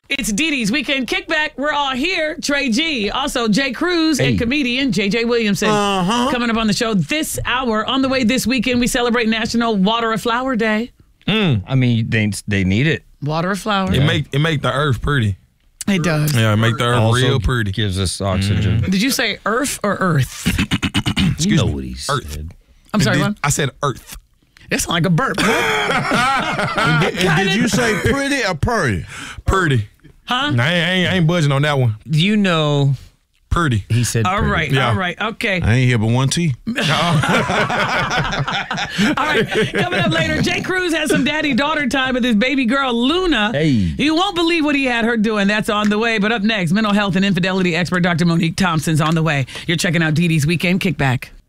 It's Dee Dee's Weekend Kickback. We're all here. Trey G, also Jay Cruz, and comedian JJ Williamson. Coming up on the show this hour. On the way this weekend, we celebrate National Water a Flower Day. I mean, they need it. Water a flower. It make the earth pretty. It does. Yeah, it make the earth Also real pretty. Gives us oxygen. Did you say earth or earth? You know what he said. Earth. I'm sorry, what? I said earth. That sounds like a burp. Did you say pretty or purdy? Purdy. Huh? Nah, I ain't budging on that one. You know, Purdy. he said All pretty. right, Yeah. all right, okay. I ain't here but one T. All right, coming up later, Jay Cruz has some daddy-daughter time with his baby girl, Luna. Hey. You won't believe what he had her doing. That's on the way. But up next, mental health and infidelity expert Dr. Monique Thompson's on the way. You're checking out Dee Dee's Weekend Kickback.